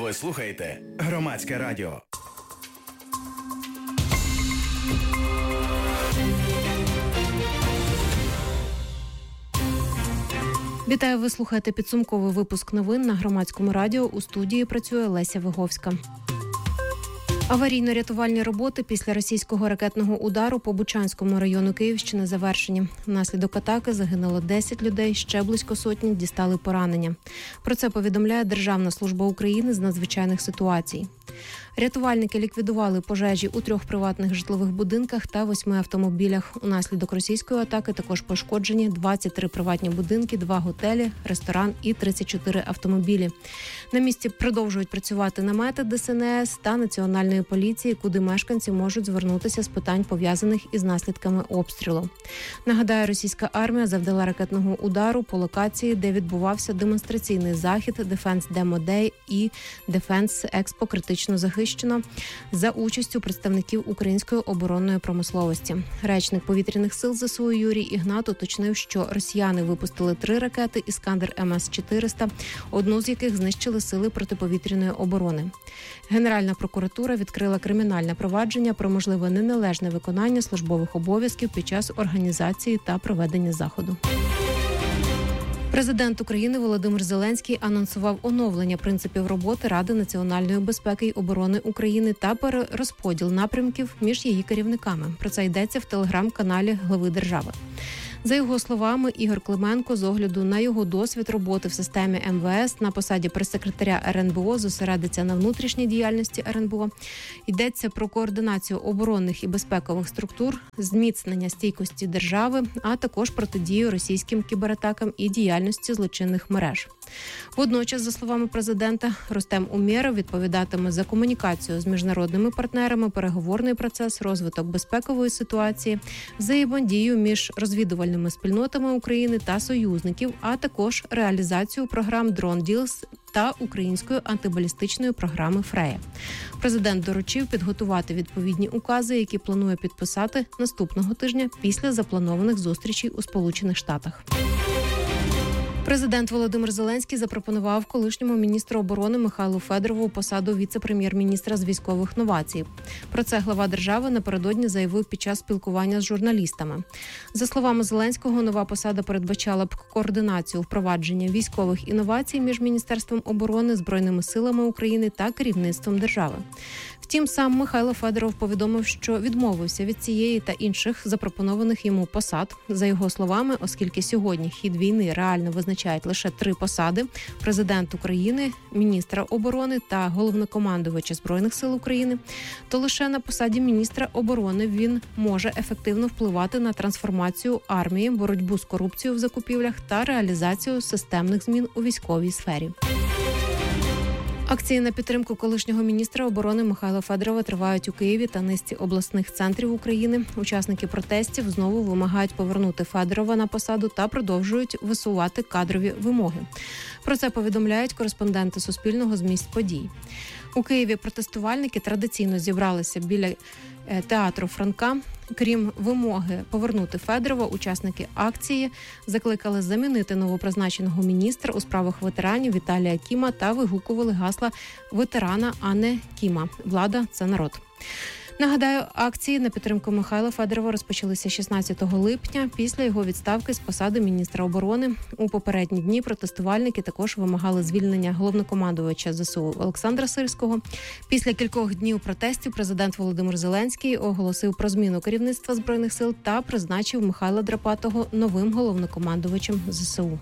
Ви слухаєте Громадське радіо. Вітаю, ви слухаєте підсумковий випуск новин на Громадському радіо. У студії працює Леся Виговська. Аварійно-рятувальні роботи після російського ракетного удару по Бучанському району Київщини завершені. Внаслідок атаки загинуло 10 людей, ще близько сотні дістали поранення. Про це повідомляє Державна служба України з надзвичайних ситуацій. Рятувальники ліквідували пожежі у 3 приватних житлових будинках та 8 автомобілях. Унаслідок російської атаки також пошкоджені 23 приватні будинки, 2 готелі, ресторан і 34 автомобілі. На місці продовжують працювати намети ДСНС та Національної поліції, куди мешканці можуть звернутися з питань, пов'язаних із наслідками обстрілу. Нагадаю, російська армія завдала ракетного удару по локації, де відбувався демонстраційний захід Defense Demo Day і Defense Expo критично захищено за участю представників української оборонної промисловості. Речник повітряних сил ЗСУ Юрій Ігнат уточнив, що росіяни випустили 3 ракети «Іскандер МС-400», одну з яких знищили сили протиповітряної оборони. Генеральна прокуратура відкрила кримінальне провадження про можливе неналежне виконання службових обов'язків під час організації та проведення заходу. Президент України Володимир Зеленський анонсував оновлення принципів роботи Ради національної безпеки і оборони України та перерозподіл напрямків між її керівниками. Про це йдеться в телеграм-каналі глави держави. За його словами, Ігор Клименко з огляду на його досвід роботи в системі МВС на посаді прес-секретаря РНБО зосередиться на внутрішній діяльності РНБО. Йдеться про координацію оборонних і безпекових структур, зміцнення стійкості держави, а також протидію російським кібератакам і діяльності злочинних мереж. Водночас, за словами президента, Рустем Умєров відповідатиме за комунікацію з міжнародними партнерами, переговорний процес, розвиток безпекової ситуації, взаємодію між розвідувальними спільнотами України та союзників, а також реалізацію програм Drone Deals та української антибалістичної програми «Фрея». Президент доручив підготувати відповідні укази, які планує підписати наступного тижня після запланованих зустрічей у Сполучених Штатах. Президент Володимир Зеленський запропонував колишньому міністру оборони Михайлу Федорову посаду віце-прем'єр-міністра з військових новацій. Про це глава держави напередодні заявив під час спілкування з журналістами. За словами Зеленського, нова посада передбачала б координацію впровадження військових інновацій між Міністерством оборони, Збройними силами України та керівництвом держави. Втім, сам Михайло Федоров повідомив, що відмовився від цієї та інших запропонованих йому посад. За його словами, оскільки сьогодні хід війни реально визначають лише 3 посади – президент України, міністра оборони та головнокомандувача Збройних сил України, то лише на посаді міністра оборони він може ефективно впливати на трансформацію армії, боротьбу з корупцією в закупівлях та реалізацію системних змін у військовій сфері. Акції на підтримку колишнього міністра оборони Михайла Федорова тривають у Києві та низці обласних центрів України. Учасники протестів знову вимагають повернути Федорова на посаду та продовжують висувати кадрові вимоги. Про це повідомляють кореспонденти Суспільного з місць подій. У Києві протестувальники традиційно зібралися біля театру Франка. Крім вимоги повернути Федорова, учасники акції закликали замінити новопризначеного міністра у справах ветеранів Віталія Кіма та вигукували гасла ветерана, а не Кіма. Влада – це народ. Нагадаю, акції на підтримку Михайла Федорова розпочалися 16 липня після його відставки з посади міністра оборони. У попередні дні протестувальники також вимагали звільнення головнокомандувача ЗСУ Олександра Сирського. Після кількох днів протестів президент Володимир Зеленський оголосив про зміну керівництва Збройних сил та призначив Михайла Драпатого новим головнокомандувачем ЗСУ.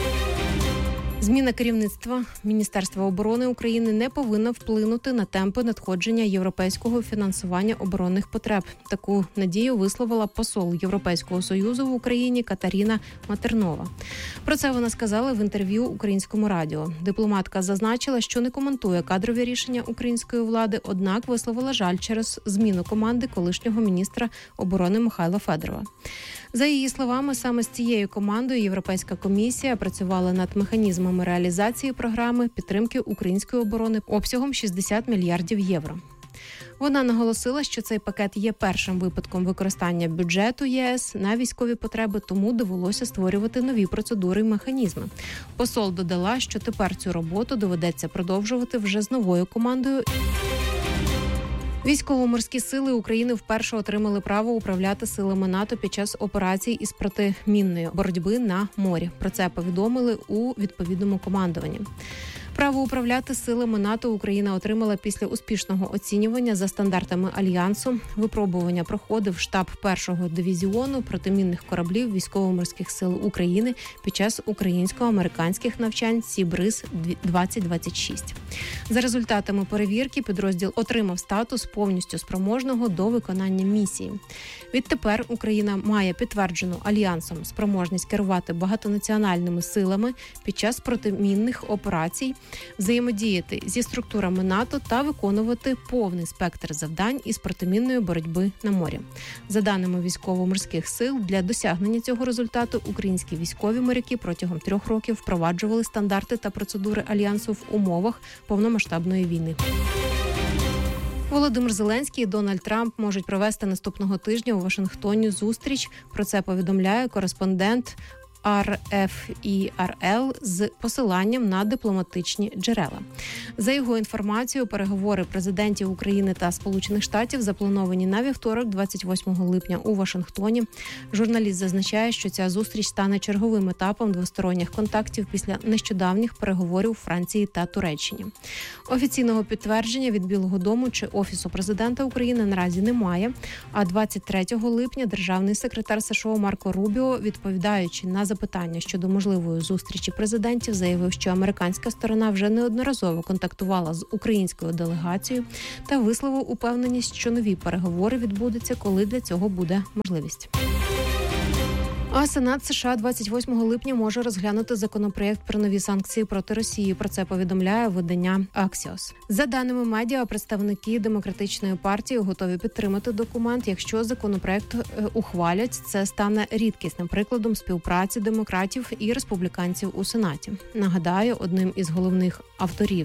Зміна керівництва Міністерства оборони України не повинна вплинути на темпи надходження європейського фінансування оборонних потреб. Таку надію висловила посол Європейського Союзу в Україні Катерина Матернова. Про це вона сказала в інтерв'ю Українському радіо. Дипломатка зазначила, що не коментує кадрові рішення української влади, однак висловила жаль через зміну команди колишнього міністра оборони Михайла Федорова. За її словами, саме з цією командою Європейська комісія працювала над механізмами реалізації програми підтримки української оборони обсягом 60 мільярдів євро. Вона наголосила, що цей пакет є першим випадком використання бюджету ЄС на військові потреби, тому довелося створювати нові процедури і механізми. Посол додала, що тепер цю роботу доведеться продовжувати вже з новою командою. Військово-морські сили України вперше отримали право управляти силами НАТО під час операцій із протимінної боротьби на морі. Про це повідомили у відповідному командуванні. Право управляти силами НАТО Україна отримала після успішного оцінювання за стандартами Альянсу. Випробування проходив штаб 1-го дивізіону протимінних кораблів Військово-морських сил України під час українсько-американських навчань «Сібриз-2026». За результатами перевірки підрозділ отримав статус повністю спроможного до виконання місії. Відтепер Україна має підтверджену Альянсом спроможність керувати багатонаціональними силами під час протимінних операцій, взаємодіяти зі структурами НАТО та виконувати повний спектр завдань із протимінної боротьби на морі. За даними військово-морських сил, для досягнення цього результату українські військові моряки протягом 3 років впроваджували стандарти та процедури Альянсу в умовах повномасштабної війни. Володимир Зеленський і Дональд Трамп можуть провести наступного тижня у Вашингтоні зустріч. Про це повідомляє кореспондент РФІРЛ з посиланням на дипломатичні джерела. За його інформацією, переговори президентів України та Сполучених Штатів заплановані на вівторок, 28 липня у Вашингтоні. Журналіст зазначає, що ця зустріч стане черговим етапом двосторонніх контактів після нещодавніх переговорів у Франції та Туреччині. Офіційного підтвердження від Білого дому чи Офісу президента України наразі немає, а 23 липня державний секретар США Марко Рубіо, відповідаючи на запитання щодо можливої зустрічі президентів, заявив, що американська сторона вже неодноразово контактувала з українською делегацією та висловив упевненість, що нові переговори відбудуться, коли для цього буде можливість. А Сенат США 28 липня може розглянути законопроєкт про нові санкції проти Росії. Про це повідомляє видання Axios. За даними медіа, представники Демократичної партії готові підтримати документ. Якщо законопроєкт ухвалять, це стане рідкісним прикладом співпраці демократів і республіканців у Сенаті. Нагадаю, одним із головних авторів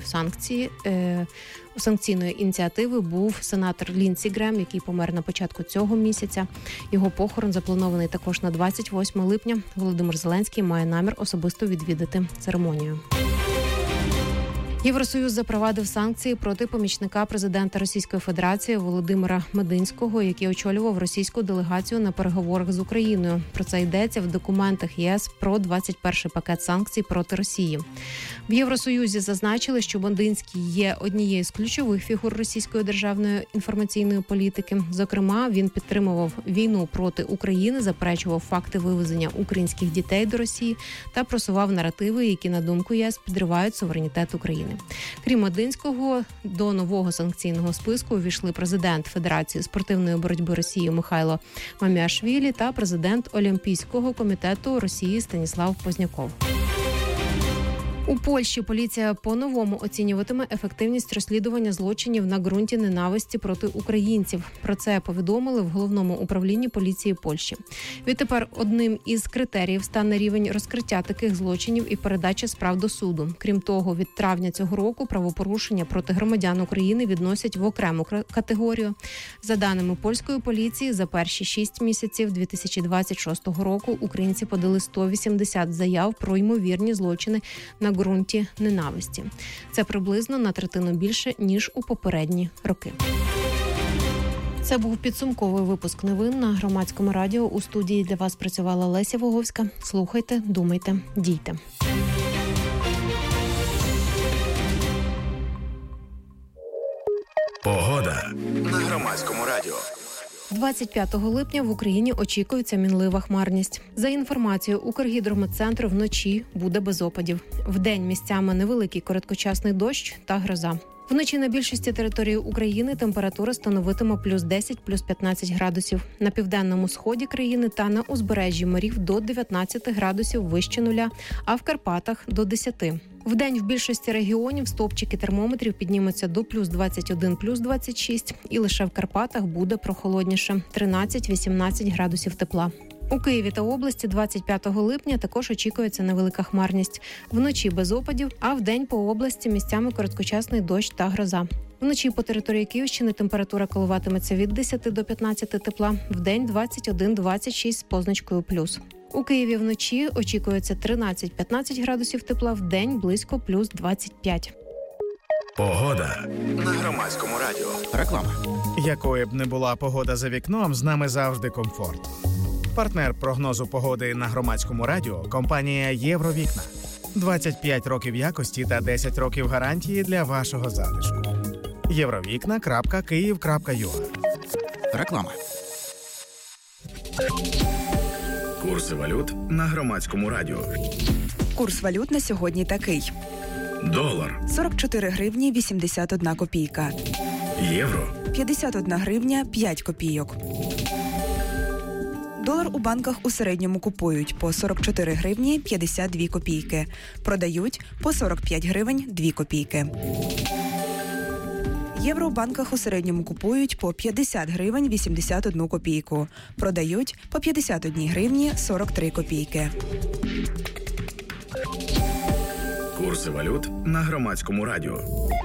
санкційної ініціативи був сенатор Ліндсі Грем, який помер на початку цього місяця. Його похорон запланований також на 28 липня. Володимир Зеленський має намір особисто відвідати церемонію. Євросоюз запровадив санкції проти помічника президента Російської Федерації Володимира Мединського, який очолював російську делегацію на переговорах з Україною. Про це йдеться в документах ЄС про 21-й пакет санкцій проти Росії. В Євросоюзі зазначили, що Мединський є однією з ключових фігур російської державної інформаційної політики. Зокрема, він підтримував війну проти України, заперечував факти вивезення українських дітей до Росії та просував наративи, які, на думку ЄС, підривають суверенітет України. Крім Мединського, до нового санкційного списку увійшли президент Федерації спортивної боротьби Росії Михайло Маміашвілі та президент Олімпійського комітету Росії Станіслав Позняков. У Польщі поліція по-новому оцінюватиме ефективність розслідування злочинів на ґрунті ненависті проти українців. Про це повідомили в Головному управлінні поліції Польщі. Відтепер одним із критеріїв стане рівень розкриття таких злочинів і передача справ до суду. Крім того, від травня цього року правопорушення проти громадян України відносять в окрему категорію. За даними польської поліції, за перші 6 місяців 2026 року українці подали 180 заяв про ймовірні злочини на ґрунті ненависті. Це приблизно на третину більше, ніж у попередні роки. Це був підсумковий випуск новин на Громадському радіо. У студії для вас працювала Леся Воговська. Слухайте, думайте, дійте. Погода на Громадському радіо. 25 липня в Україні очікується мінлива хмарність. За інформацією Укргідрометцентру, вночі буде без опадів. Вдень місцями невеликий короткочасний дощ та гроза. Вночі на більшості території України температура становитиме плюс 10, плюс 15 градусів. На південному сході країни та на узбережжі морів до 19 градусів вище нуля, а в Карпатах до 10. Вдень в більшості регіонів стовпчики термометрів піднімуться до плюс 21, плюс 26. І лише в Карпатах буде прохолодніше – 13-18 градусів тепла. У Києві та області 25 липня також очікується невелика хмарність. Вночі без опадів, а вдень по області місцями короткочасний дощ та гроза. Вночі по території Київщини температура коливатиметься від 10 до 15 тепла, вдень 21-26 з позначкою плюс. У Києві вночі очікується 13-15 градусів тепла, вдень близько плюс 25. Погода на Громадському радіо. Реклама. Якою б не була погода за вікном, з нами завжди комфорт. Партнер прогнозу погоди на Громадському радіо – компанія «Євровікна». 25 років якості та 10 років гарантії для вашого затишку. Євровікна.Київ.ua. Реклама. Курси валют на Громадському радіо. Курс валют на сьогодні такий. Долар, 44 гривні 81 копійка. євро, 51 гривня 5 копійок. Долар у банках у середньому купують по 44 гривні 52 копійки. Продають по 45 гривень 2 копійки. Євро у банках у середньому купують по 50 гривень 81 копійку. Продають по 51 гривні 43 копійки. курси валют на Громадському радіо.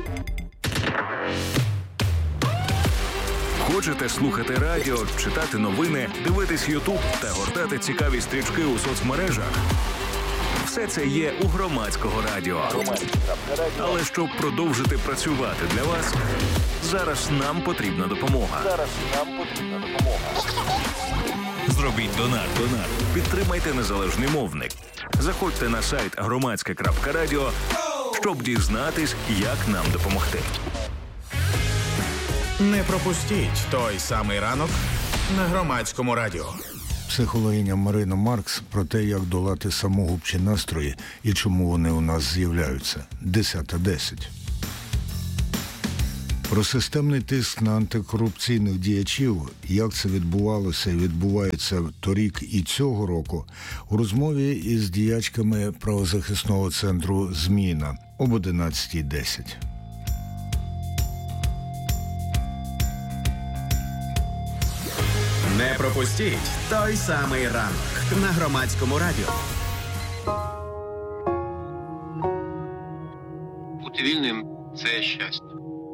Хочете слухати радіо, читати новини, дивитись Ютуб та гортати цікаві стрічки у соцмережах? Все це є у Громадського радіо. Але щоб продовжити працювати для вас, зараз нам потрібна допомога. Зробіть донат. Підтримайте незалежний мовник. Заходьте на сайт громадське.радіо, щоб дізнатись, як нам допомогти. Не пропустіть той самий ранок на Громадському радіо. Психологиня Марина Маркс про те, як долати самогубчі настрої і чому вони у нас з'являються. 10:10. Про системний тиск на антикорупційних діячів, як це відбувалося і відбувається торік і цього року, у розмові із діячками правозахисного центру «Зміна» об 11:10. Не пропустіть той самий ранок на Громадському радіо. Бути вільним – це щастя.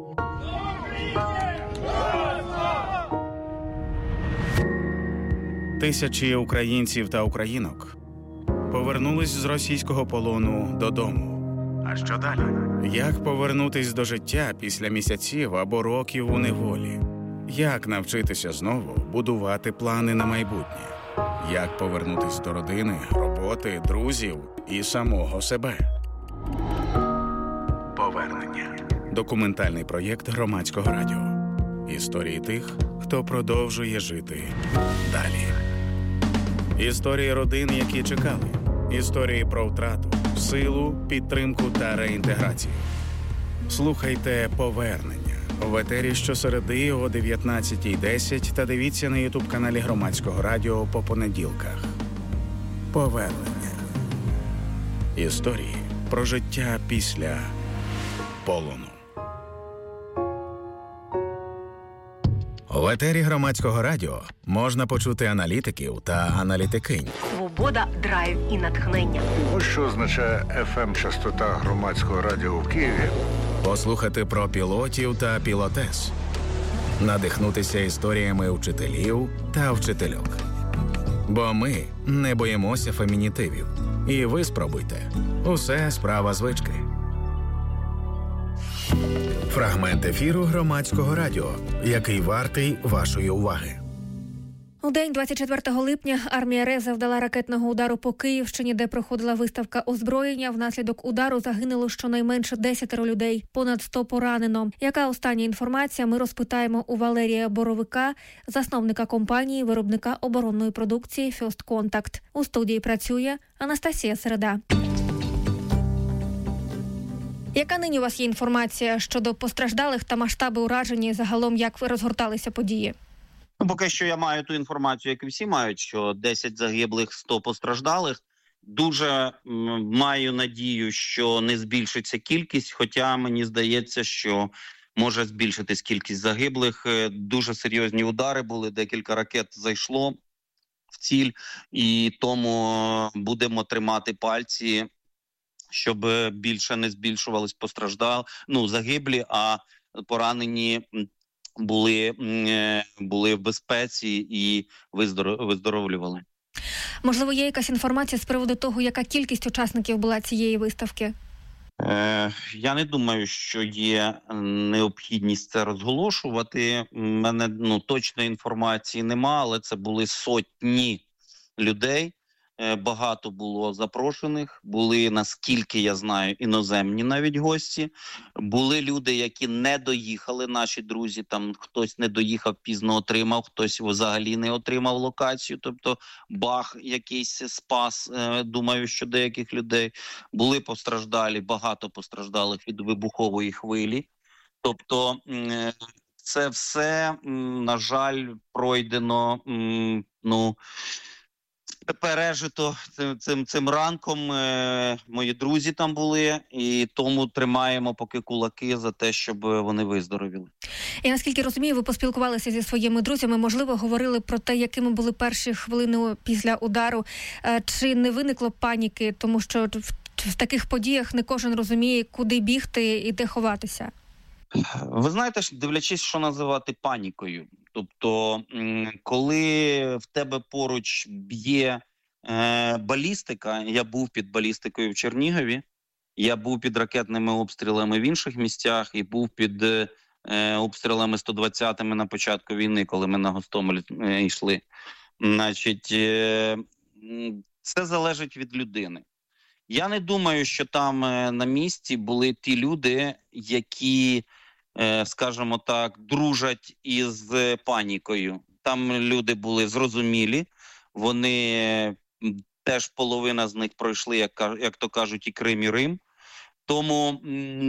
Тисячі українців та українок повернулись з російського полону додому. А що далі? Як повернутись до життя після місяців або років у неволі? Як навчитися знову будувати плани на майбутнє? Як повернутись до родини, роботи, друзів і самого себе? Повернення. Документальний проєкт Громадського радіо. Історії тих, хто продовжує жити далі. Історії родин, які чекали. Історії про втрату, силу, підтримку та реінтеграцію. Слухайте «Повернення» в етері щосереди о 19:10 та дивіться на ютуб-каналі Громадського радіо по понеділках. Повернення. Історії про життя після полону. В етері Громадського радіо можна почути аналітиків та аналітикинь. Свобода, драйв і натхнення. Ось що означає FM-частота Громадського радіо в Києві. Послухати про пілотів та пілотес. Надихнутися історіями вчителів та вчительок. Бо ми не боїмося фемінітивів. І ви спробуйте. Усе справа звички. Фрагмент ефіру Громадського радіо, який вартий вашої уваги. У день 24 липня армія РФ завдала ракетного удару по Київщині, де проходила виставка озброєння. Внаслідок удару загинуло щонайменше 10 людей, понад 100 поранено. Яка остання інформація, ми розпитаємо у Валерія Боровика, засновника компанії, виробника оборонної продукції First Contact. У студії працює Анастасія Середа. Яка нині у вас є інформація щодо постраждалих та масштаби ураження і загалом, як ви розгорталися події? Поки що я маю ту інформацію, як і всі мають, що 10 загиблих, 100 постраждалих. Дуже маю надію, що не збільшиться кількість, хоча мені здається, що може збільшитись кількість загиблих. Дуже серйозні удари були, декілька ракет зайшло в ціль, і тому будемо тримати пальці, щоб більше не збільшувались загиблі, а поранені були в безпеці і виздоровлювали. Можливо, є якась інформація з приводу того, яка кількість учасників була цієї виставки? Я не думаю, що є необхідність це розголошувати. У мене точної інформації нема, але це були сотні людей. Багато було запрошених, були, наскільки я знаю, іноземні навіть гості. Були люди, які не доїхали, наші друзі, там хтось не доїхав, пізно отримав, хтось взагалі не отримав локацію, тобто бах якийсь спас, думаю, що деяких людей. Були постраждалі, багато постраждалих від вибухової хвилі. Тобто це все, на жаль, пройдено, пережито цим ранком. Мої друзі там були, і тому тримаємо поки кулаки за те, щоб вони виздоровіли. Я наскільки розумію, ви поспілкувалися зі своїми друзями, можливо, говорили про те, якими були перші хвилини після удару. Чи не виникло паніки, тому що в таких подіях не кожен розуміє, куди бігти і де ховатися? Ви знаєте, дивлячись, що називати панікою. Тобто, коли в тебе поруч б'є балістика, я був під балістикою в Чернігові, я був під ракетними обстрілами в інших місцях і був під обстрілами 120-ми на початку війни, коли ми на Гостомель йшли. Значить, це залежить від людини. Я не думаю, що там на місці були ті люди, які, скажімо так, дружать із панікою. Там люди були зрозумілі, вони теж половина з них пройшли, як то кажуть, і Крим, і Рим. Тому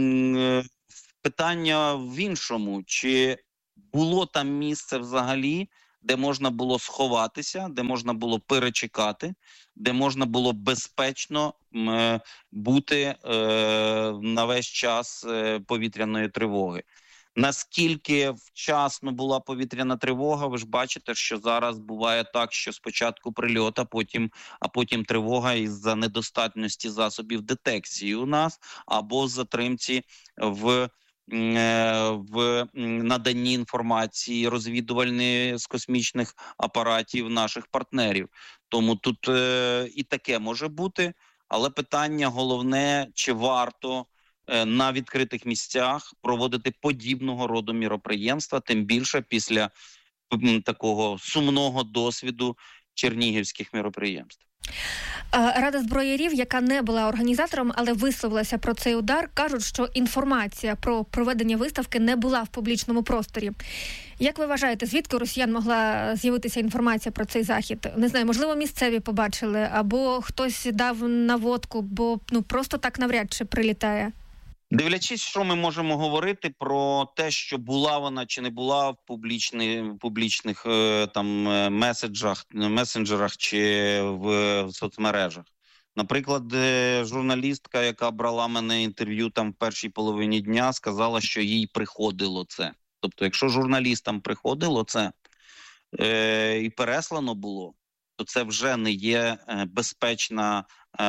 питання в іншому, чи було там місце взагалі, де можна було сховатися, де можна було перечекати, де можна було безпечно бути на весь час повітряної тривоги. Наскільки вчасно була повітряна тривога, ви ж бачите, що зараз буває так, що спочатку прильот, а потім тривога із-за недостатності засобів детекції у нас, або затримці в наданні інформації розвідувальної з космічних апаратів наших партнерів. Тому тут і таке може бути, але питання головне, чи варто на відкритих місцях проводити подібного роду міроприємства, тим більше після такого сумного досвіду чернігівських міроприємств. Рада зброярів, яка не була організатором, але висловилася про цей удар, кажуть, що інформація про проведення виставки не була в публічному просторі. Як ви вважаєте, звідки у росіян могла з'явитися інформація про цей захід? Не знаю, можливо, місцеві побачили, або хтось дав наводку, бо просто так навряд чи прилітає. Дивлячись, що ми можемо говорити про те, що була вона чи не була в публічних там месенджерах чи в соцмережах. Наприклад, журналістка, яка брала мене інтерв'ю там в першій половині дня, сказала, що їй приходило це. Тобто, якщо журналістам приходило це і переслано було, то це вже не є безпечна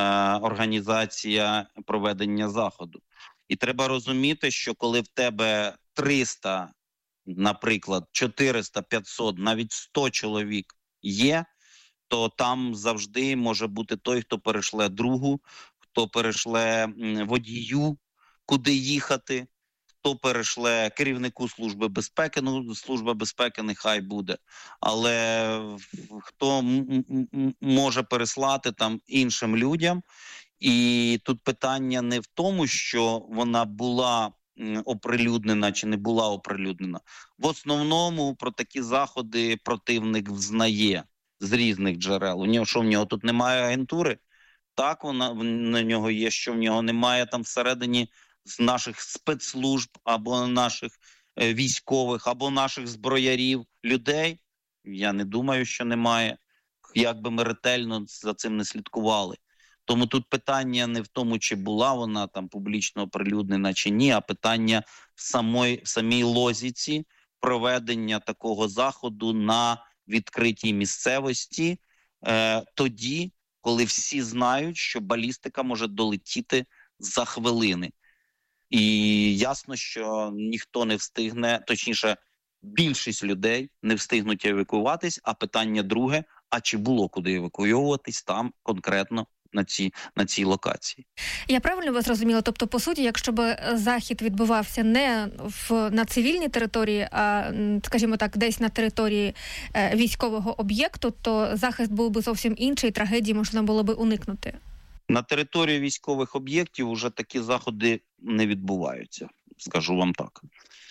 організація проведення заходу. І треба розуміти, що коли в тебе 300, наприклад, 400, 500, навіть 100 чоловік є, то там завжди може бути той, хто перешле другу, хто перешле водію, куди їхати, хто перешле керівнику Служби безпеки, Служба безпеки нехай буде, але хто може переслати там іншим людям. І тут питання не в тому, що вона була оприлюднена чи не була оприлюднена. В основному про такі заходи противник взнає з різних джерел. В нього тут немає агентури? Так, на нього є, що в нього немає там всередині з наших спецслужб або наших військових, або наших зброярів людей? Я не думаю, що немає. Як би ми ретельно за цим не слідкували. Тому тут питання не в тому, чи була вона там публічно оприлюднена чи ні, а питання в самій логіці проведення такого заходу на відкритій місцевості тоді, коли всі знають, що балістика може долетіти за хвилини. І ясно, що ніхто не встигне, точніше, більшість людей не встигнуть евакуюватись, а питання друге, а чи було куди евакуюватись там конкретно на цій локації. Я правильно вас зрозуміла? Тобто, по суті, якщо б захід відбувався не на цивільній території, а, скажімо так, десь на території військового об'єкту, то захист був би зовсім інший, трагедії можна було би уникнути? На території військових об'єктів уже такі заходи не відбуваються, скажу вам так.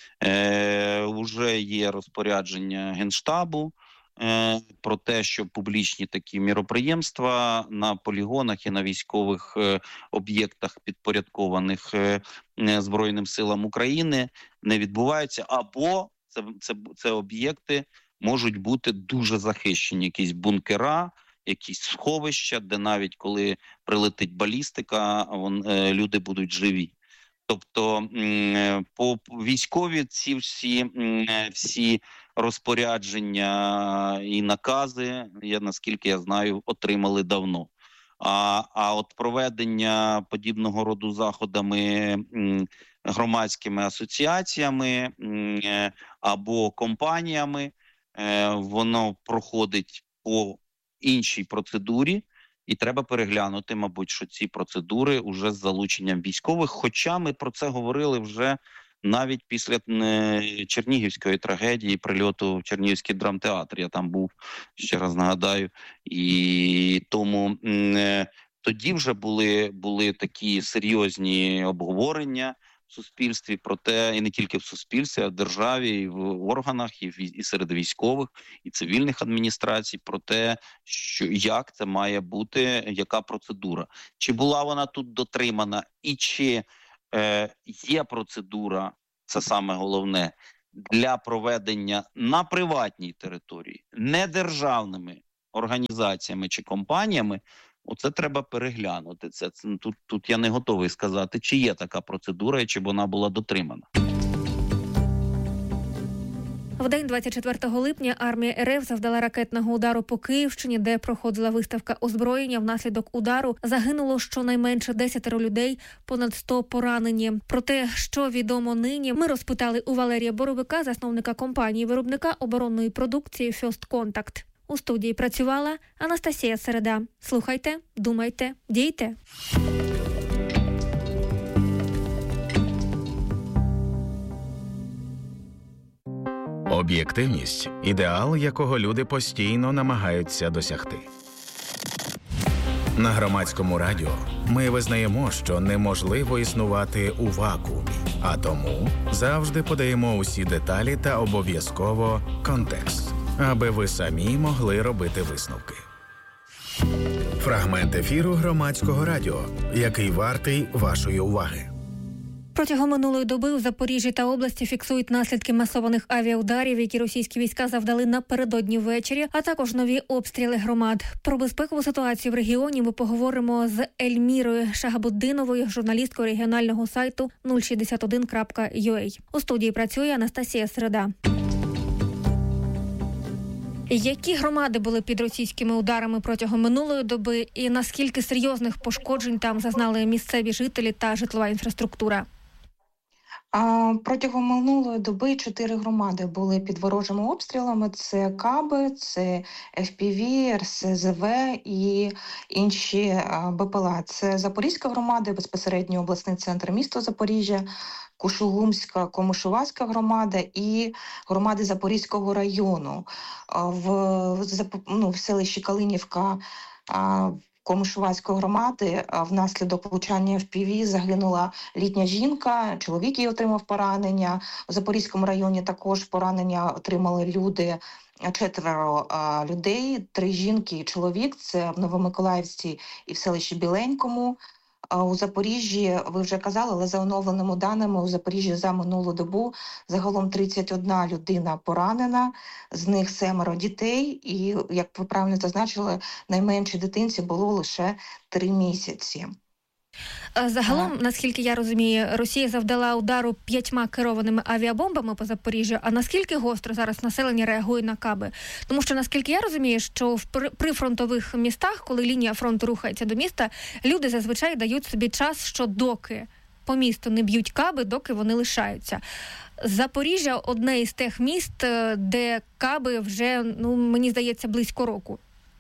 Уже є розпорядження Генштабу про те, що публічні такі міроприємства на полігонах і на військових об'єктах, підпорядкованих Збройним силам України, не відбуваються, або це об'єкти можуть бути дуже захищені, якісь бункера, якісь сховища, де навіть коли прилетить балістика, люди будуть живі. Тобто по військові ці всі розпорядження і накази, наскільки я знаю, отримали давно. А от проведення подібного роду заходами громадськими асоціаціями або компаніями, воно проходить по іншій процедурі, і треба переглянути, мабуть, що ці процедури вже з залученням військових, хоча ми про це говорили вже навіть після Чернігівської трагедії, прильоту в Чернігівський драмтеатр. Я там був, ще раз нагадаю, і тому тоді вже були такі серйозні обговорення в суспільстві про те, і не тільки в суспільстві, а в державі, і в органах, і серед військових, і цивільних адміністрацій, про те, що як це має бути, яка процедура. Чи була вона тут дотримана, і чи є процедура, це саме головне, для проведення на приватній території, не державними організаціями чи компаніями. Оце треба переглянути. Тут я не готовий сказати, чи є така процедура і чи вона була дотримана. В день 24 липня армія РФ завдала ракетного удару по Київщині, де проходила виставка озброєння. Внаслідок удару загинуло щонайменше 10 людей, понад 100 поранені. Про те, що відомо нині, ми розпитали у Валерія Боровика, засновника компанії-виробника оборонної продукції First Contact. У студії працювала Анастасія Середа. Слухайте, думайте, дійте. Об'єктивність – ідеал, якого люди постійно намагаються досягти. На Громадському радіо ми визнаємо, що неможливо існувати у вакуумі, а тому завжди подаємо усі деталі та обов'язково контекст, аби ви самі могли робити висновки. Фрагмент ефіру Громадського радіо, який вартий вашої уваги. Протягом минулої доби у Запоріжжі та області фіксують наслідки масованих авіаударів, які російські війська завдали напередодні ввечері, а також нові обстріли громад. Про безпекову ситуацію в регіоні ми поговоримо з Ельмірою Шагабуддиновою, журналісткою регіонального сайту 061.ua. У студії працює Анастасія Середа. Які громади були під російськими ударами протягом минулої доби і наскільки серйозних пошкоджень там зазнали місцеві жителі та житлова інфраструктура? Протягом минулої доби 4 громади були під ворожими обстрілами. Це Каби, це FPV, РСЗВ і інші БПЛА. Це Запорізька громада, безпосередньо обласний центр міста Запоріжжя, Кушугумська, Комишувацька громада і громади Запорізького району. В селищі Калинівка Комишувацької громади внаслідок влучання FPV загинула літня жінка, чоловік її отримав поранення. У Запорізькому районі також поранення отримали люди, 4 людей, 3 жінки і чоловік. Це в Новомиколаївці і в селищі Біленькому. У Запоріжжі, ви вже казали, але за оновленими даними, у Запоріжжі за минулу добу загалом 31 людина поранена, з них 7 дітей, і, як ви правильно зазначили, найменшій дитинці було лише 3 місяці. Загалом, наскільки я розумію, Росія завдала удару 5 керованими авіабомбами по Запоріжжю. А наскільки гостро зараз населення реагує на каби? Тому що, наскільки я розумію, що в прифронтових містах, коли лінія фронту рухається до міста, люди зазвичай дають собі час, що доки по місту не б'ють каби, доки вони лишаються. Запоріжжя – одне із тих міст, де каби вже, мені здається, близько року.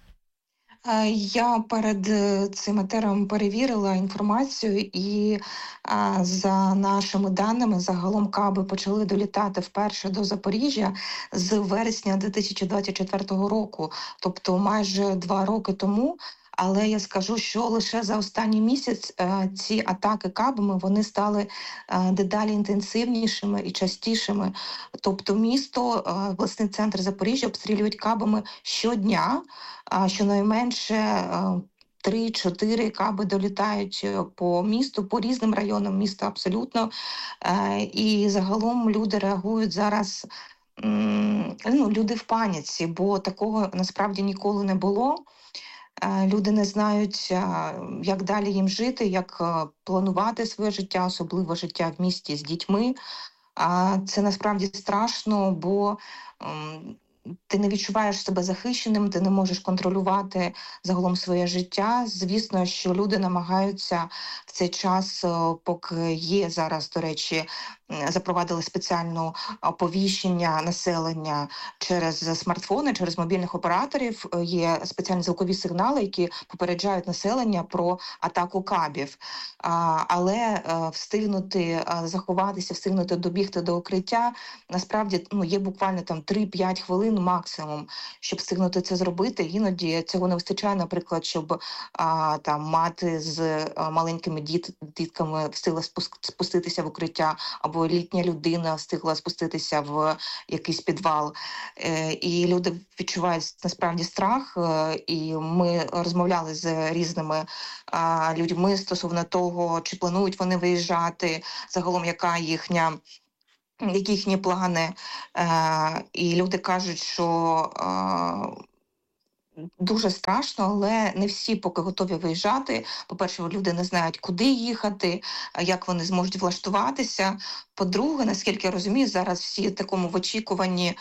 Я перед цим етером перевірила інформацію і за нашими даними загалом каби почали долітати вперше до Запоріжжя з вересня 2024 року, тобто майже 2 роки тому. Але я скажу, що лише за останній місяць ці атаки кабами, вони стали дедалі інтенсивнішими і частішими. Тобто місто, обласний центр Запоріжжя обстрілюють кабами щодня, щонайменше 3-4 каби долітають по місту, по різним районам міста абсолютно. І загалом люди реагують зараз, люди в паніці, бо такого насправді ніколи не було. Люди не знають, як далі їм жити, як планувати своє життя, особливо життя в місті з дітьми. Це насправді страшно, бо ти не відчуваєш себе захищеним, ти не можеш контролювати загалом своє життя. Звісно, що люди намагаються в цей час, поки є зараз, до речі, запровадили спеціальне оповіщення населення через смартфони, через мобільних операторів. Є спеціальні звукові сигнали, які попереджають населення про атаку кабів. Але встигнути заховатися, встигнути добігти до укриття, насправді є буквально 3-5 хвилин максимум, щоб встигнути це зробити. Іноді цього не вистачає, наприклад, щоб мати з маленькими дітками встигла спуститися в укриття, або літня людина встигла спуститися в якийсь підвал. І люди відчувають насправді страх, і ми розмовляли з різними людьми стосовно того, чи планують вони виїжджати, загалом які їхні плани. І люди кажуть, що дуже страшно, але не всі поки готові виїжджати. По-перше, люди не знають, куди їхати, як вони зможуть влаштуватися. По-друге, наскільки я розумію, зараз всі в такому в очікуванні,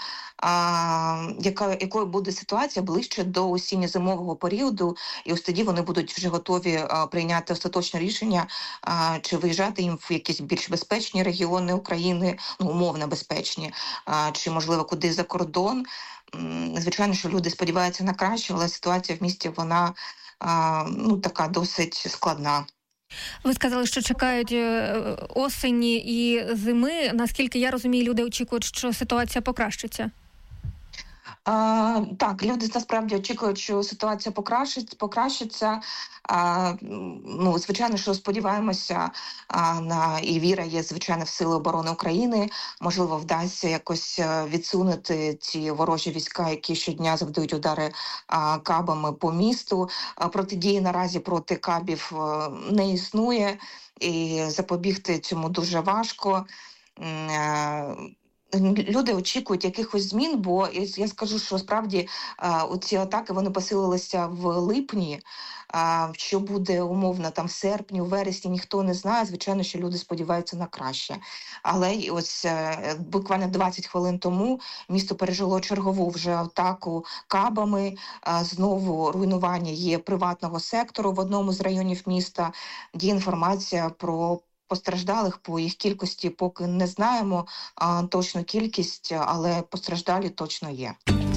якою буде ситуація ближче до осінньо-зимового періоду, і ось тоді вони будуть вже готові прийняти остаточне рішення, чи виїжджати їм в якісь більш безпечні регіони України, умовно безпечні, чи, можливо, куди за кордон. Звичайно, що люди сподіваються на краще, але ситуація в місті, вона така досить складна. Ви сказали, що чекають осені і зими. Наскільки я розумію, люди очікують, що ситуація покращиться? Так, люди насправді очікують, що ситуація покращиться. Звичайно, що сподіваємося і віра є, звичайно, в Сили оборони України. Можливо, вдасться якось відсунути ці ворожі війська, які щодня завдають удари кабами по місту. Протидії наразі проти кабів не існує, і запобігти цьому дуже важко. Люди очікують якихось змін, бо я скажу, що справді ці атаки вони посилилися в липні. Що буде умовно в серпні, у вересні, ніхто не знає. Звичайно, що люди сподіваються на краще. Але ось буквально 20 хвилин тому місто пережило чергову вже атаку кабами. Знову руйнування є приватного сектору в одному з районів міста. Є інформація про постраждалих, по їх кількості поки не знаємо точну кількість, але постраждалі точно є.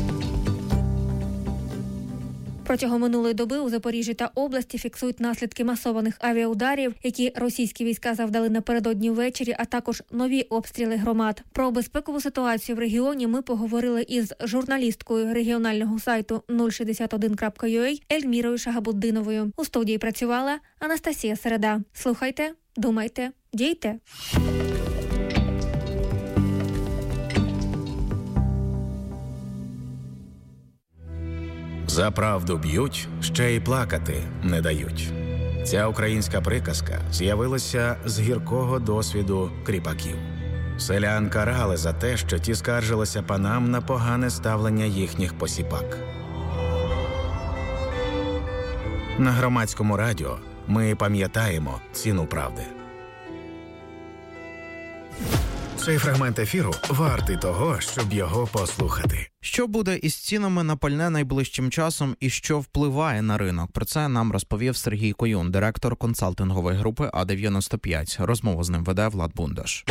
Протягом минулої доби у Запоріжжі та області фіксують наслідки масованих авіаударів, які російські війська завдали напередодні ввечері, а також нові обстріли громад. Про безпекову ситуацію в регіоні ми поговорили із журналісткою регіонального сайту 061.ua Ельмірою Шагабуддиновою. У студії працювала Анастасія Середа. Слухайте, думайте, дійте. За правду б'ють, ще й плакати не дають. Ця українська приказка з'явилася з гіркого досвіду кріпаків. Селян карали за те, що ті скаржилися панам на погане ставлення їхніх посіпак. На Громадському радіо Ми пам'ятаємо ціну правди. Цей фрагмент ефіру вартий того, щоб його послухати. Що буде із цінами на пальне найближчим часом і що впливає на ринок? Про це нам розповів Сергій Коюн, директор консалтингової групи А-95. Розмову з ним веде Влад Бундаш.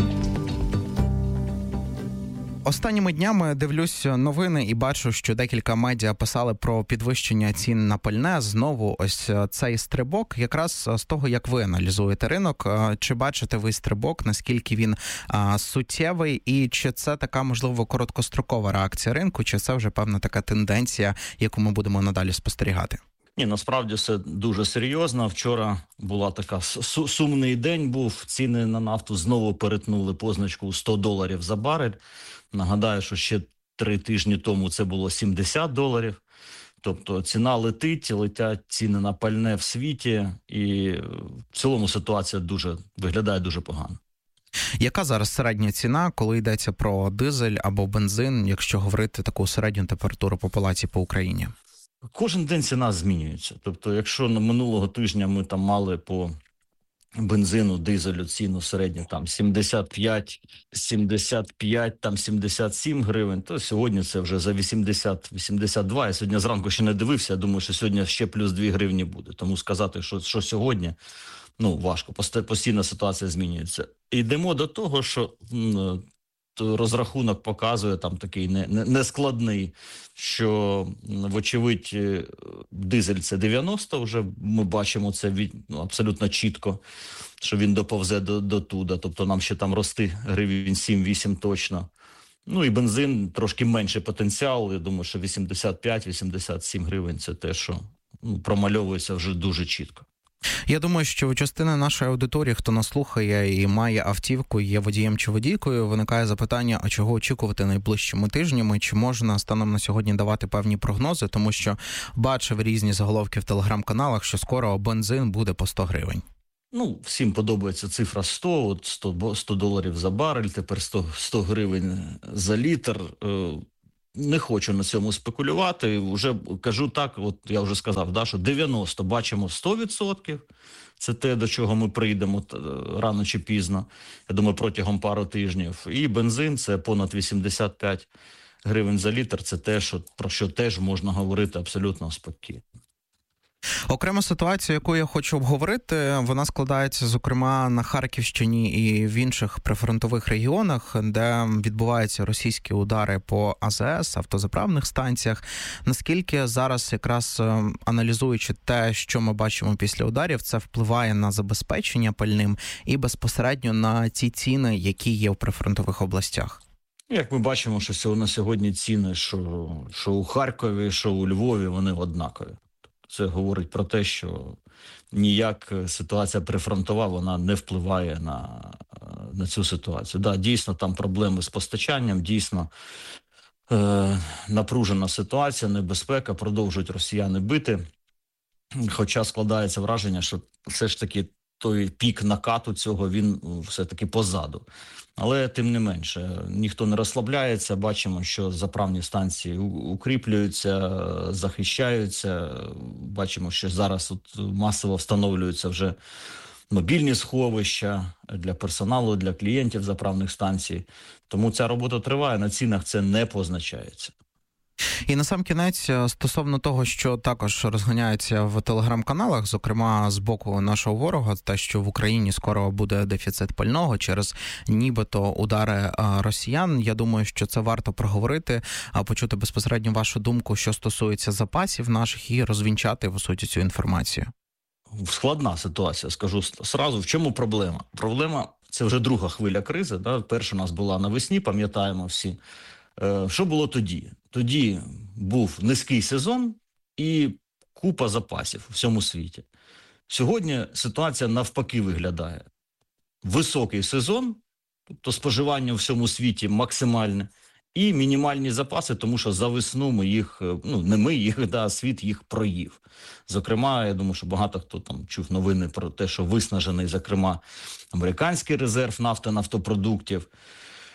Останніми днями дивлюсь новини і бачу, що декілька медіа писали про підвищення цін на пальне. Знову ось цей стрибок, якраз з того, як ви аналізуєте ринок. Чи бачите ви стрибок, наскільки він суттєвий, і чи це така, можливо, короткострокова реакція ринку, чи це вже певна така тенденція, яку ми будемо надалі спостерігати? Ні, насправді все дуже серйозно. Вчора була така сумний день був. Ціни на нафту знову перетнули позначку $100 за барель. Нагадаю, що ще 3 тижні тому це було $70. Тобто ціна летять ціни на пальне в світі, і в цілому ситуація виглядає дуже погано. Яка зараз середня ціна, коли йдеться про дизель або бензин, якщо говорити таку середню температуру по палаті по Україні? Кожен день ціна змінюється. Тобто, якщо на минулого тижня ми там мали по бензину, дизелю ціну середню там 75, там 77 гривень, то сьогодні це вже за 80-82. Я сьогодні зранку ще не дивився, я думаю, що сьогодні ще плюс 2 гривні буде. Тому сказати, що сьогодні, важко, постійна ситуація змінюється. Йдемо до того, що розрахунок показує там такий нескладний, що, вочевидь, дизель це 90, вже ми бачимо це абсолютно чітко, що він доповзе до туди, тобто нам ще там рости гривень 7-8 точно. І бензин трошки менший потенціал, я думаю, що 85-87 гривень це те, що промальовується вже дуже чітко. Я думаю, що у частини нашої аудиторії, хто нас слухає і має автівку, є водієм чи водійкою, виникає запитання, а чого очікувати найближчими тижнями, чи можна станом на сьогодні давати певні прогнози, тому що бачив різні заголовки в телеграм-каналах, що скоро бензин буде по 100 гривень. Всім подобається цифра 100, от $100 за барель, тепер 100 гривень за літр. Не хочу на цьому спекулювати, вже кажу так, от я вже сказав, що 90 бачимо 100%, це те, до чого ми прийдемо рано чи пізно, я думаю, протягом пару тижнів. І бензин – це понад 85 гривень за літр, це те, про що теж можна говорити абсолютно спокійно. Окрема ситуація, яку я хочу обговорити, вона складається, зокрема, на Харківщині і в інших прифронтових регіонах, де відбуваються російські удари по АЗС, автозаправних станціях. Наскільки зараз, якраз аналізуючи те, що ми бачимо після ударів, це впливає на забезпечення пальним і безпосередньо на ті ціни, які є в прифронтових областях? Як ми бачимо, що на сьогодні ціни, що у Харкові, що у Львові, вони однакові. Це говорить про те, що ніяк ситуація прифронтова, вона не впливає на цю ситуацію. Да, дійсно, там проблеми з постачанням, дійсно напружена ситуація, небезпека, продовжують росіяни бити. Хоча складається враження, що все ж таки той пік накату цього, він все-таки позаду. Але тим не менше, ніхто не розслабляється, бачимо, що заправні станції укріплюються, захищаються, бачимо, що зараз масово встановлюються вже мобільні сховища для персоналу, для клієнтів заправних станцій. Тому ця робота триває, на цінах це не позначається. І насамкінець, стосовно того, що також розганяється в телеграм-каналах, зокрема з боку нашого ворога, те, що в Україні скоро буде дефіцит пального через нібито удари росіян, я думаю, що це варто проговорити, почути безпосередньо вашу думку, що стосується запасів наших, і розвінчати, в суті, цю інформацію. Складна ситуація, скажу сразу. В чому проблема? Проблема – це вже друга хвиля кризи. Да? Перша у нас була навесні, пам'ятаємо всі. Що було тоді? Тоді був низький сезон і купа запасів у всьому світі. Сьогодні ситуація навпаки виглядає. Високий сезон, тобто споживання у всьому світі максимальне, і мінімальні запаси, тому що за весну ми їх, світ їх проїв. Зокрема, я думаю, що багато хто там чув новини про те, що виснажений, зокрема, американський резерв нафтопродуктів.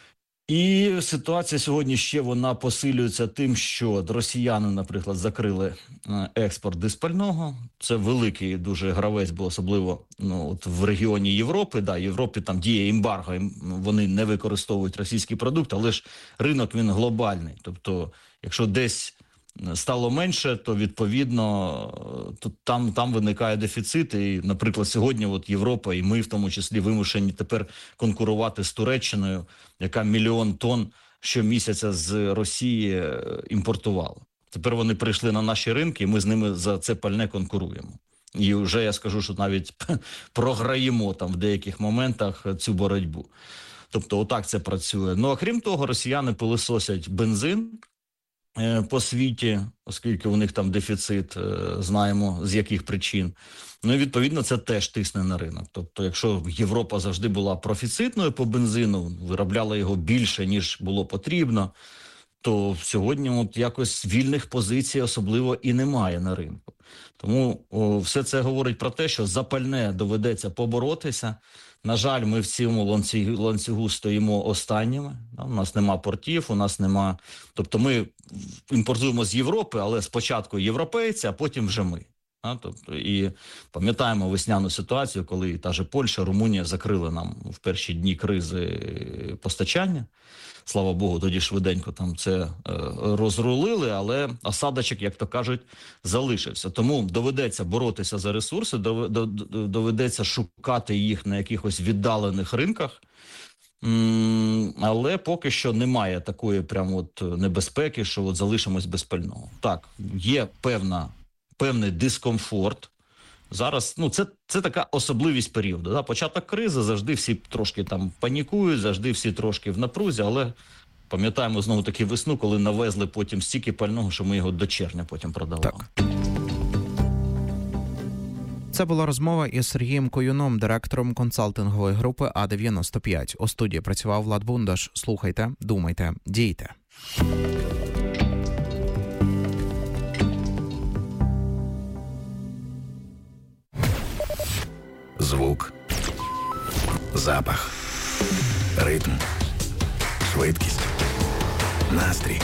І ситуація сьогодні ще вона посилюється тим, що росіяни, наприклад, закрили експорт диспального. Це великий дуже гравець, бо особливо от в регіоні Європи. Да, Європі там діє ембарго, вони не використовують російський продукт, але ж ринок він глобальний. Тобто, якщо десь стало менше, то відповідно там виникає дефіцит. І, наприклад, сьогодні от Європа і ми в тому числі вимушені тепер конкурувати з Туреччиною, яка 1 мільйон тонн щомісяця з Росії імпортувала. Тепер вони прийшли на наші ринки, і ми з ними за це пальне конкуруємо. І вже я скажу, що навіть програємо там в деяких моментах цю боротьбу. Тобто отак це працює. Ну, а крім того, росіяни пилисосять бензин по світі, оскільки у них там дефіцит, знаємо з яких причин. Ну і відповідно це теж тисне на ринок. Тобто якщо Європа завжди була профіцитною по бензину, виробляла його більше, ніж було потрібно, то сьогодні от якось вільних позицій особливо і немає на ринку. Тому все це говорить про те, що за пальне доведеться поборотися. На жаль, ми в цьому ланцюгу стоїмо останніми. У нас нема портів, у нас нема... Тобто ми імпортуємо з Європи, але спочатку європейці, а потім вже ми. Тобто, і пам'ятаємо весняну ситуацію, коли та же Польща, Румунія закрили нам в перші дні кризи постачання. Слава Богу, тоді швиденько там це розрулили, але осадочок, як то кажуть, залишився. Тому доведеться боротися за ресурси, доведеться шукати їх на якихось віддалених ринках, але поки що немає такої прямо от небезпеки, що от залишимось без пального. Так, є певний дискомфорт. Зараз, це така особливість періоду. Да? Початок кризи, завжди всі трошки там панікують, завжди всі трошки в напрузі, але пам'ятаємо знову таки весну, коли навезли потім стільки пального, що ми його до червня потім продавали. Так. Це була розмова із Сергієм Коюном, директором консалтингової групи А-95. У студії працював Влад Бундаш. Слухайте, думайте, дійте. Звук, запах, ритм, швидкість, настрій,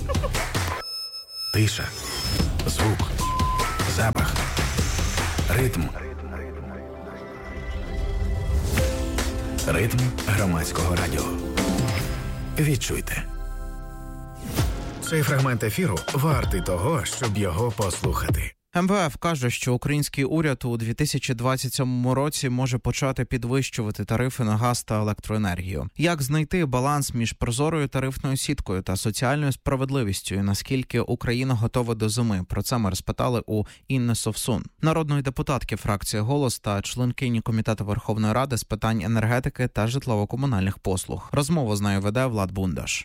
тиша, звук, запах, ритм. Ритм громадського радіо. Відчуйте. Цей фрагмент ефіру вартий того, щоб його послухати. МВФ каже, що український уряд у 2027 році може почати підвищувати тарифи на газ та електроенергію. Як знайти баланс між прозорою тарифною сіткою та соціальною справедливістю, і наскільки Україна готова до зими? Про це ми розпитали у Інни Совсун, народної депутатки фракції «Голос» та членкині Комітету Верховної Ради з питань енергетики та житлово-комунальних послуг. Розмову з нею веде Влад Бундаш.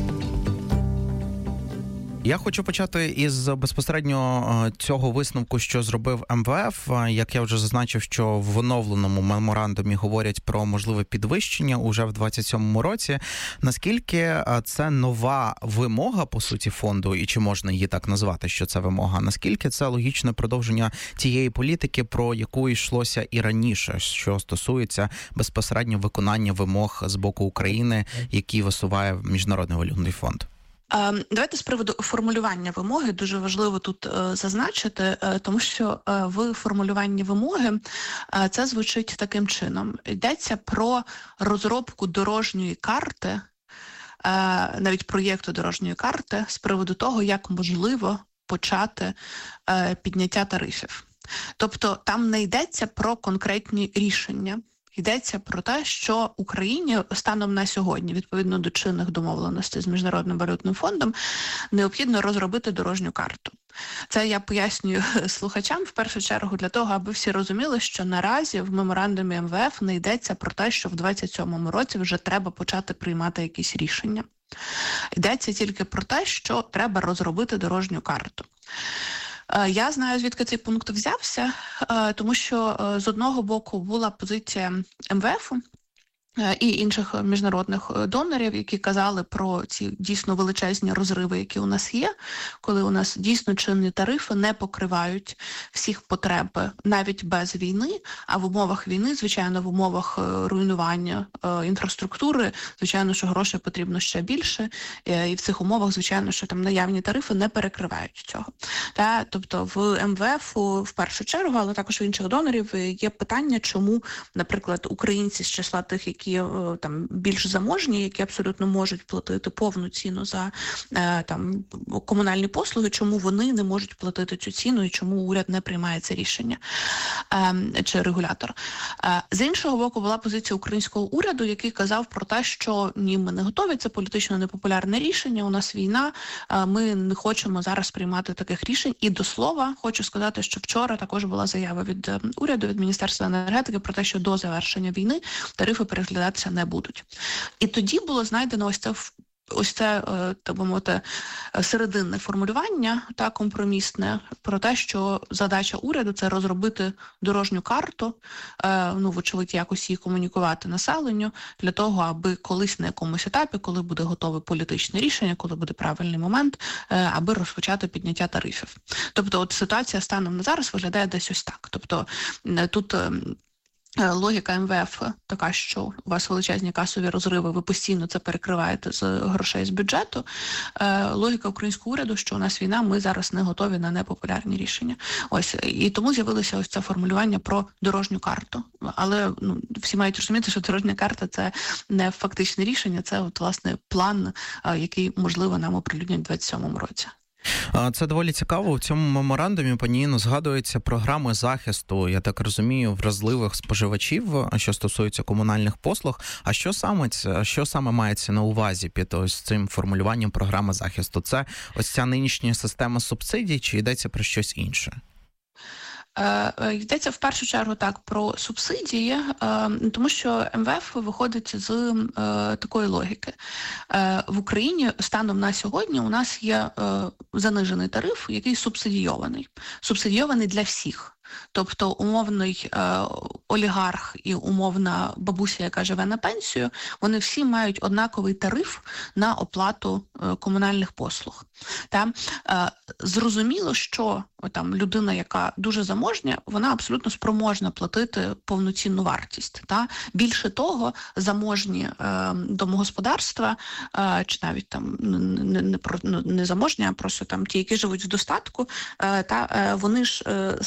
Я хочу почати із безпосередньо цього висновку, що зробив МВФ. Як я вже зазначив, що в оновленому меморандумі говорять про можливе підвищення уже в 2027 році. Наскільки це нова вимога, по суті, фонду, і чи можна її так назвати, що це вимога? Наскільки це логічне продовження тієї політики, про яку йшлося і раніше, що стосується безпосередньо виконання вимог з боку України, які висуває Міжнародний валютний фонд? Давайте з приводу формулювання вимоги дуже важливо тут зазначити, тому що в формулюванні вимоги це звучить таким чином. Йдеться про розробку дорожньої карти, навіть проєкту дорожньої карти, з приводу того, як можливо почати підняття тарифів. Тобто там не йдеться про конкретні рішення. Йдеться про те, що Україні станом на сьогодні, відповідно до чинних домовленостей з Міжнародним валютним фондом, необхідно розробити дорожню карту. Це я пояснюю слухачам в першу чергу для того, аби всі розуміли, що наразі в меморандумі МВФ не йдеться про те, що в 2027 році вже треба почати приймати якісь рішення. Йдеться тільки про те, що треба розробити дорожню карту. Я знаю, звідки цей пункт взявся, тому що з одного боку була позиція МВФ, і інших міжнародних донорів, які казали про ці дійсно величезні розриви, які у нас є, коли у нас дійсно чинні тарифи не покривають всіх потреб навіть без війни, а в умовах війни, звичайно, в умовах руйнування інфраструктури, звичайно, що грошей потрібно ще більше, і в цих умовах, звичайно, що там наявні тарифи не перекривають цього. Тобто в МВФ в першу чергу, але також в інших донорів є питання, чому, наприклад, українці з числа тих, які там більш заможні, які абсолютно можуть платити повну ціну за там комунальні послуги, чому вони не можуть платити цю ціну і чому уряд не приймає це рішення чи регулятор. З іншого боку, була позиція українського уряду, який казав про те, що ні, ми не готові, це політично непопулярне рішення, у нас війна, ми не хочемо зараз приймати таких рішень. І до слова, хочу сказати, що вчора також була заява від уряду, від Міністерства енергетики про те, що до завершення війни тарифи переглядатися не будуть. І тоді було знайдено ось це, так би мовити, серединне формулювання, та компромісне, про те, що задача уряду – це розробити дорожню карту, вочевидь, якось її комунікувати населенню, для того, аби колись на якомусь етапі, коли буде готове політичне рішення, коли буде правильний момент, аби розпочати підняття тарифів. Тобто, от ситуація станом на зараз виглядає десь ось так. Тобто, тут логіка МВФ така, що у вас величезні касові розриви, ви постійно це перекриваєте з грошей з бюджету. Логіка українського уряду, що у нас війна, ми зараз не готові на непопулярні рішення. Ось, і тому з'явилося ось це формулювання про дорожню карту. Але всі мають розуміти, що дорожня карта – це не фактичне рішення, це от, власне, план, який, можливо, нам оприлюднять у 2027 році. Це доволі цікаво. У цьому меморандумі, пані Інно, згадуються програми захисту, я так розумію, вразливих споживачів, що стосується комунальних послуг. А що саме мається на увазі під ось цим формулюванням програми захисту? Це ось ця нинішня система субсидій, чи йдеться про щось інше? Йдеться в першу чергу так про субсидії, тому що МВФ виходить з такої логіки. В Україні станом на сьогодні у нас є занижений тариф, який субсидійований для всіх. Тобто умовний олігарх і умовна бабуся, яка живе на пенсію, вони всі мають однаковий тариф на оплату комунальних послуг. Зрозуміло, що там людина, яка дуже заможня, вона абсолютно спроможна платити повноцінну вартість. Більше того, заможні домогосподарства, чи навіть там не заможні, а просто там ті, які живуть в достатку, вони ж